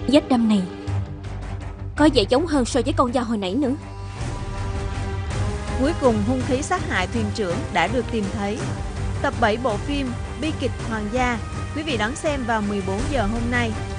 Vết đâm này có vẻ giống hơn so với con dao hồi nãy nữa. Cuối cùng hung khí sát hại thuyền trưởng đã được tìm thấy. Tập 7 bộ phim Bi kịch Hoàng gia, quý vị đón xem vào 14 giờ hôm nay.